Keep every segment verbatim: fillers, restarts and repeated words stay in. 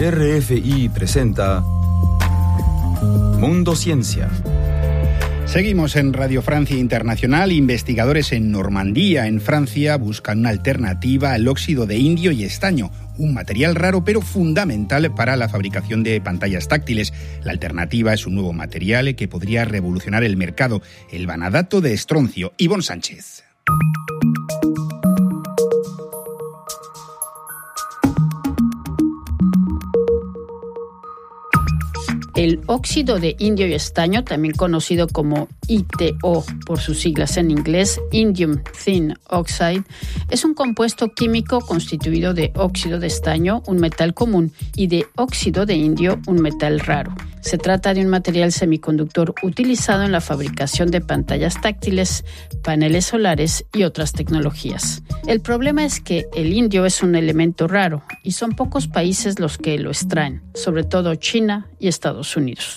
R F I presenta Mundo Ciencia. Seguimos en Radio Francia Internacional. Investigadores en Normandía, en Francia, buscan una alternativa al óxido de indio y estaño, un material raro pero fundamental para la fabricación de pantallas táctiles. La alternativa es un nuevo material que podría revolucionar el mercado, el vanadato de estroncio. Ivonne Sánchez. El óxido de indio y estaño, también conocido como I T O por sus siglas en inglés, Indium Thin Oxide, es un compuesto químico constituido de óxido de estaño, un metal común, y de óxido de indio, un metal raro. Se trata de un material semiconductor utilizado en la fabricación de pantallas táctiles, paneles solares y otras tecnologías. El problema es que el indio es un elemento raro y son pocos países los que lo extraen, sobre todo China y Estados Unidos.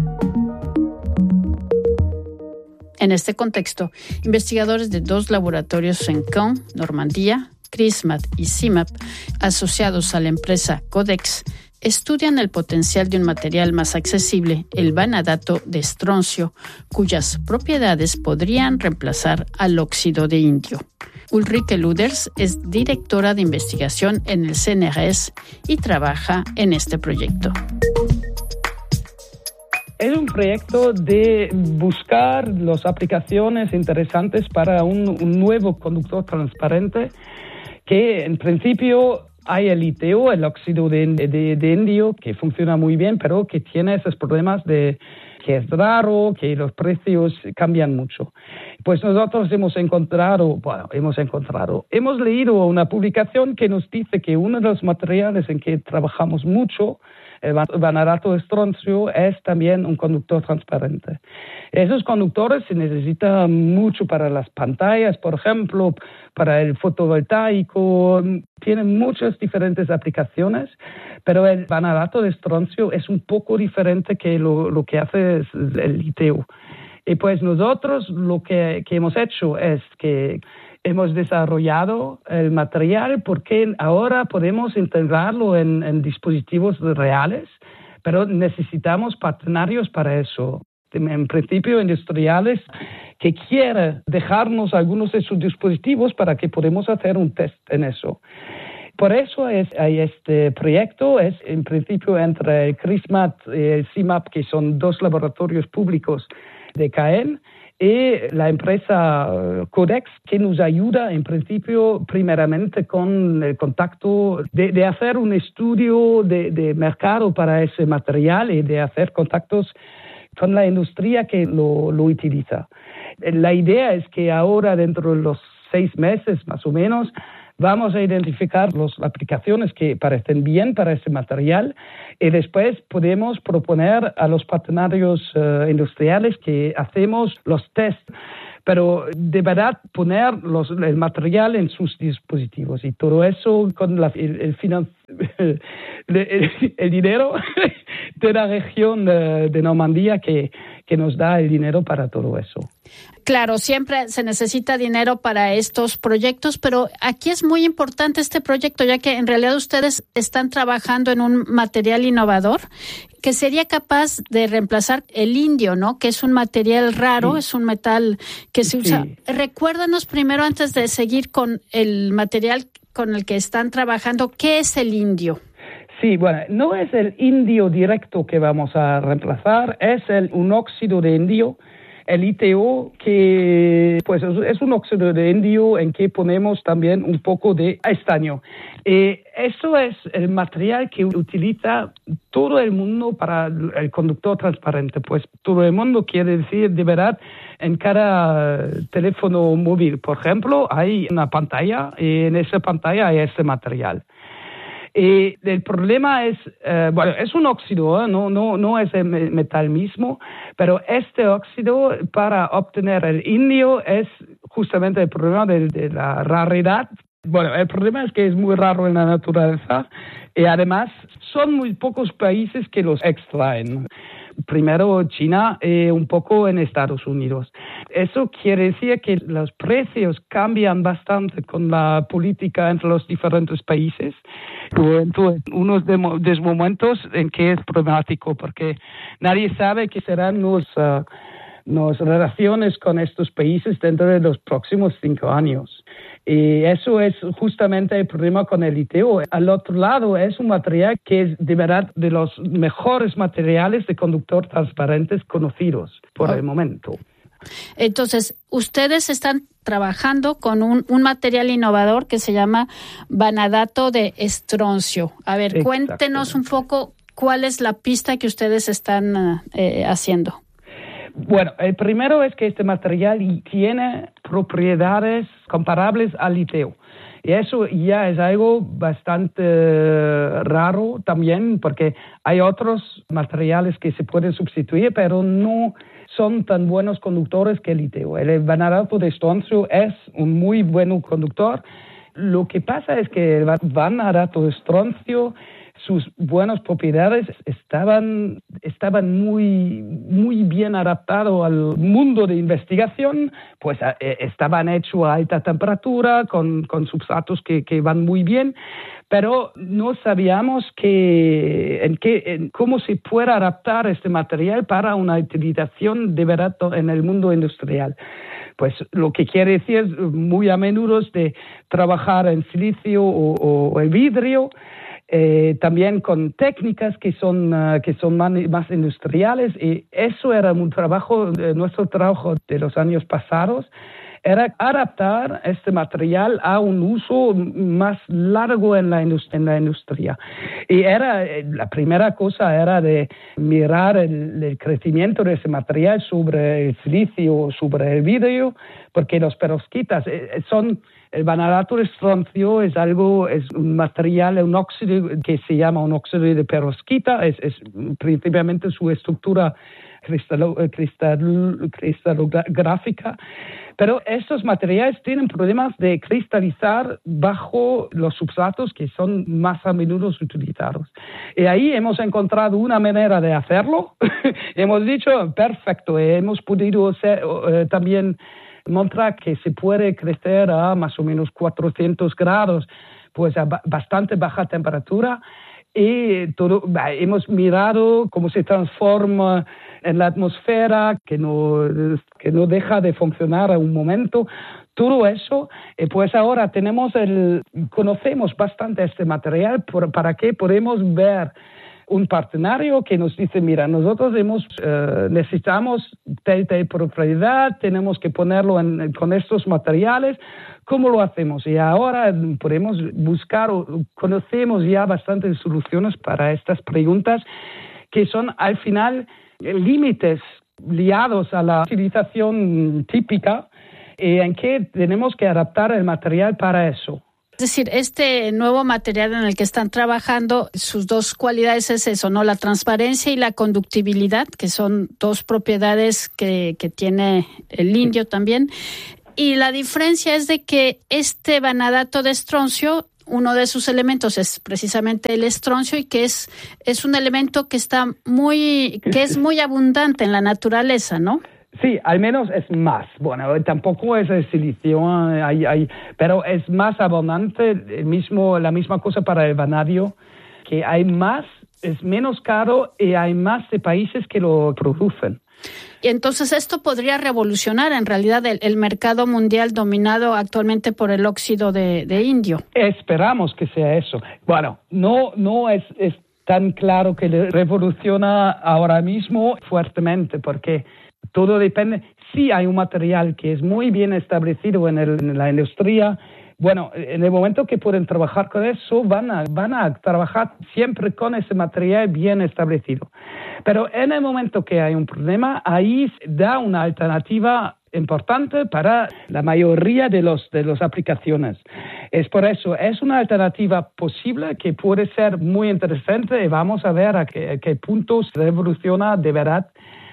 En este contexto, investigadores de dos laboratorios en Caen, Normandía, CRISMAT y CIMAP, asociados a la empresa Codex, estudian el potencial de un material más accesible, el vanadato de estroncio, cuyas propiedades podrían reemplazar al óxido de indio. Ulrike Luders es directora de investigación en el C N R S y trabaja en este proyecto. Es un proyecto de buscar las aplicaciones interesantes para un, un nuevo conductor transparente que en principio hay el I T O, el óxido de, de, de indio, que funciona muy bien, pero que tiene esos problemas de que es raro, que los precios cambian mucho. Pues nosotros hemos encontrado, bueno, hemos encontrado, hemos leído una publicación que nos dice que uno de los materiales en que trabajamos mucho, el vanadato de estroncio, es también un conductor transparente. Esos conductores se necesitan mucho para las pantallas, por ejemplo, para el fotovoltaico, tienen muchas diferentes aplicaciones, pero el vanadato de estroncio es un poco diferente que lo, lo que hace es el I T O. Y pues nosotros lo que, que hemos hecho es que hemos desarrollado el material porque ahora podemos integrarlo en, en dispositivos reales, pero necesitamos partnerios para eso. En principio, industriales que quieren dejarnos algunos de sus dispositivos para que podamos hacer un test en eso. Por eso es, hay este proyecto, es en principio entre el CRISMAT y el CIMAP, que son dos laboratorios públicos de Caen, y la empresa Codex, que nos ayuda en principio primeramente con el contacto de, de hacer un estudio de, de mercado para ese material y de hacer contactos con la industria que lo, lo utiliza. La idea es que ahora, dentro de los seis meses más o menos, vamos a identificar las aplicaciones que parecen bien para ese material y después podemos proponer a los partnerios uh, industriales que hacemos los test, pero de verdad poner los, el material en sus dispositivos y todo eso con la, el, el, finan, el, el, el dinero de la región de, de Normandía que, que nos da el dinero para todo eso. Claro, siempre se necesita dinero para estos proyectos, pero aquí es muy importante este proyecto, ya que en realidad ustedes están trabajando en un material innovador que sería capaz de reemplazar el indio, ¿no? Que es un material raro, sí. Es un metal que se usa. Sí. Recuérdanos primero, antes de seguir con el material con el que están trabajando, ¿qué es el indio? Sí, bueno, no es el indio directo que vamos a reemplazar, es el, un óxido de indio, el I T O, que pues es un óxido de indio en que ponemos también un poco de estaño. Eh, eso es el material que utiliza todo el mundo para el conductor transparente. Pues todo el mundo quiere decir, de verdad, en cada teléfono móvil, por ejemplo, hay una pantalla y en esa pantalla hay ese material. Y el problema es, eh, bueno, es un óxido, ¿eh? no, no, no es el metal mismo, pero este óxido para obtener el indio es justamente el problema de, de la raridad. Bueno, el problema es que es muy raro en la naturaleza y además son muy pocos países que los extraen. primero China y un poco en Estados Unidos. Eso quiere decir que los precios cambian bastante con la política entre los diferentes países. Entonces, unos de los momentos en que es problemático porque nadie sabe qué serán los, uh, las relaciones con estos países dentro de los próximos cinco años. Y eso es justamente el problema con el litio. Al otro lado, es un material que es de verdad de los mejores materiales de conductor transparentes conocidos por oh. el momento. Entonces, ustedes están trabajando con un, un material innovador que se llama vanadato de estroncio. A ver, cuéntenos un poco cuál es la pista que ustedes están eh, haciendo. Bueno, el primero es que este material tiene propiedades comparables al litio. Y eso ya es algo bastante raro también, porque hay otros materiales que se pueden sustituir, pero no son tan buenos conductores que el litio. El vanadato de estroncio es un muy buen conductor. Lo que pasa es que el vanadato de estroncio, sus buenas propiedades estaban, estaban muy, muy bien adaptados al mundo de investigación, pues eh, estaban hechos a alta temperatura, con, con sustratos que, que van muy bien, pero no sabíamos que, en qué, en cómo se puede adaptar este material para una utilización de verdad en el mundo industrial. Pues lo que quiere decir muy a menudo es de trabajar en silicio o, o el vidrio, Eh, también con técnicas que son, uh, que son man, más industriales, y eso era un trabajo, eh, nuestro trabajo de los años pasados, era adaptar este material a un uso más largo en la, indust- en la industria. Y era, eh, la primera cosa era de mirar el, el crecimiento de ese material sobre el silicio, sobre el vidrio, porque los perovskitas eh, son... El vanadato de estroncio es algo, es un material, un óxido que se llama un óxido de perovskita, es, es principalmente su estructura cristalo, cristal, cristalográfica, pero estos materiales tienen problemas de cristalizar bajo los sustratos que son más a menudo utilizados. Y ahí hemos encontrado una manera de hacerlo. Hemos dicho, perfecto, hemos podido hacer, eh, también mostrar que se puede crecer a más o menos cuatrocientos grados, pues a bastante baja temperatura, y todo, hemos mirado cómo se transforma en la atmósfera, que no, que no deja de funcionar a un momento. Todo eso, eh, pues ahora tenemos el, conocemos bastante este material por, para que podemos ver un partenario que nos dice, mira, nosotros hemos, eh, necesitamos tal, tal propiedad, tenemos que ponerlo en, con estos materiales, ¿cómo lo hacemos? Y ahora podemos buscar, o conocemos ya bastantes soluciones para estas preguntas, que son al final límites liados a la utilización típica, y en que tenemos que adaptar el material para eso. Es decir, este nuevo material en el que están trabajando, sus dos cualidades es eso, ¿no? La transparencia y la conductibilidad, que son dos propiedades que, que tiene el indio también. Y la diferencia es de que este vanadato de estroncio, uno de sus elementos es precisamente el estroncio, y que es, es un elemento que está muy, que es muy abundante en la naturaleza, ¿no? Sí, al menos es más. Bueno, tampoco es el silicio, hay, hay, pero es más abundante. El mismo, la misma cosa para el vanadio, que hay más, es menos caro y hay más de países que lo producen. Y entonces esto podría revolucionar en realidad el, el mercado mundial dominado actualmente por el óxido de, de indio. Esperamos que sea eso. Bueno, no, no es, es tan claro que le revoluciona ahora mismo fuertemente, porque todo depende. Si hay un material que es muy bien establecido en, el, en la industria, bueno, en el momento que pueden trabajar con eso, van a, van a trabajar siempre con ese material bien establecido. Pero en el momento que hay un problema, ahí da una alternativa importante para la mayoría de los de las aplicaciones. Es por eso, es una alternativa posible que puede ser muy interesante, y vamos a ver a qué, a qué punto se revoluciona de verdad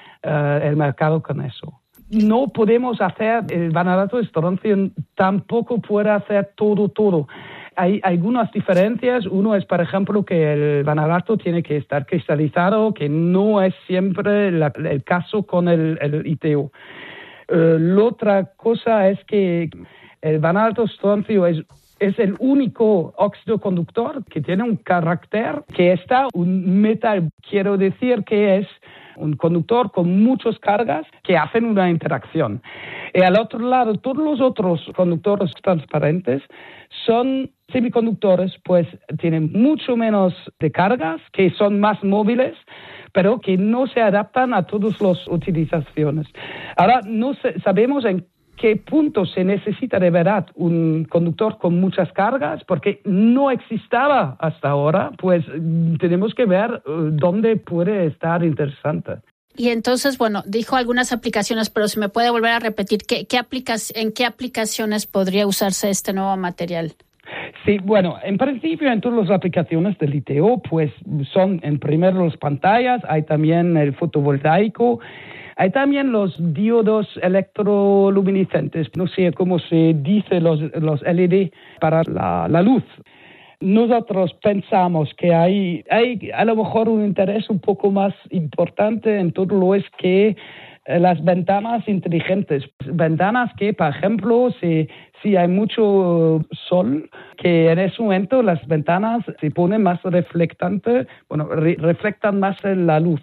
Uh, el mercado con eso. No podemos hacer, el vanadato de estroncio tampoco puede hacer todo, todo. hay algunas diferencias. Uno es, por ejemplo, que el vanadato tiene que estar cristalizado, que no es siempre la, el caso con el, el I T O. Uh, la otra cosa es que el vanadato estroncio es Es el único óxido conductor que tiene un carácter que está un metal, quiero decir que es un conductor con muchas cargas que hacen una interacción. Y al otro lado, todos los otros conductores transparentes son semiconductores, pues tienen mucho menos de cargas, que son más móviles, pero que no se adaptan a todas las utilizaciones. Ahora, no sé, sabemos en qué punto se necesita de verdad un conductor con muchas cargas, porque no existaba hasta ahora, pues tenemos que ver dónde puede estar interesante. Y entonces, bueno, dijo algunas aplicaciones, pero si me puede volver a repetir, ¿qué, qué aplicas, ¿en qué aplicaciones podría usarse este nuevo material? Sí, bueno, en principio en todas las aplicaciones del I T O, pues son en primero las pantallas, hay también el fotovoltaico, hay también los diodos electroluminiscentes, no sé cómo se dice los, los L E D para la, la luz. Nosotros pensamos que hay, hay a lo mejor un interés un poco más importante en todo lo es que las ventanas inteligentes, ventanas que, por ejemplo, si, si hay mucho sol, que en ese momento las ventanas se ponen más reflectantes, bueno, re, reflectan más la luz.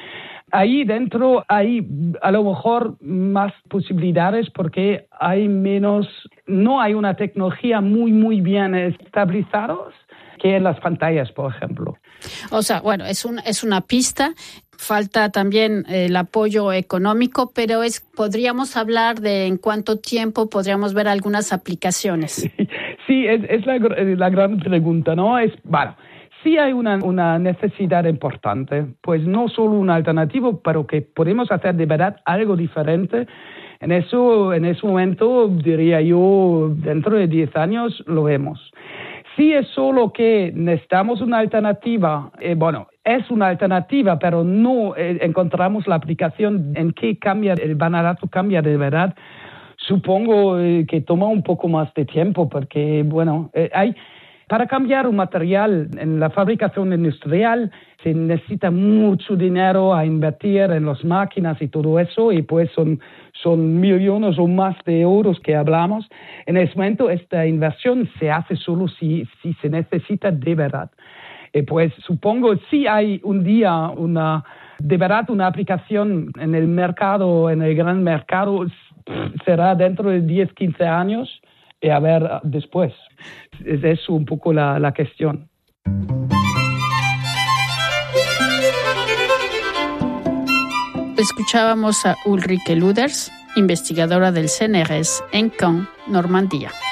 Ahí dentro hay a lo mejor más posibilidades porque hay menos, no hay una tecnología muy, muy bien estabilizada que en las pantallas, por ejemplo. O sea, bueno, es, un, es una pista. Falta también el apoyo económico, pero es podríamos hablar de en cuánto tiempo podríamos ver algunas aplicaciones. Sí, sí es, es la, la gran pregunta, ¿no? Es, bueno, sí hay una, una necesidad importante, pues no solo una alternativa, pero que podemos hacer de verdad algo diferente. En eso, en ese momento, diría yo, dentro de diez años lo vemos. Si es solo que necesitamos una alternativa, eh, bueno, es una alternativa, pero no eh, encontramos la aplicación en que cambia, el vanadato cambia de verdad. Supongo eh, que toma un poco más de tiempo porque, bueno, eh, hay... Para cambiar un material en la fabricación industrial se necesita mucho dinero a invertir en las máquinas y todo eso, y pues son, son millones o más de euros que hablamos. En ese momento esta inversión se hace solo si, si se necesita de verdad. Y pues supongo si hay un día una, de verdad una aplicación en el mercado, en el gran mercado, será dentro de diez, quince años. Y a ver después. Es eso un poco la, la cuestión. Escuchábamos a Ulrike Luders, investigadora del C N R S en Caen, Normandía.